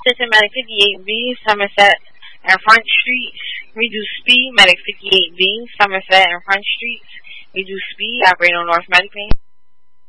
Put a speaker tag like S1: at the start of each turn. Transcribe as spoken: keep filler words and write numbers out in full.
S1: attention, Medic fifty-eight B, Somerset and Front Street. Reduce speed, Medic fifty-eight B, Somerset and Front Street. Reduce speed, operating on North Medic Lane.